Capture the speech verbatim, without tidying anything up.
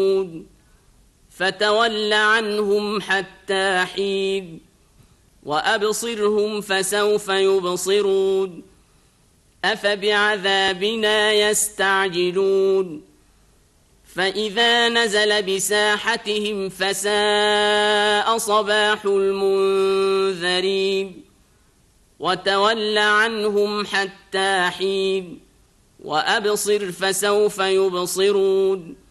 فتول عنهم حتى حين وأبصرهم فسوف يبصرون أفبعذابنا يستعجلون فإذا نزل بساحتهم فساء صباح المنذرين وتول عنهم حتى حين وأبصر فسوف يبصرون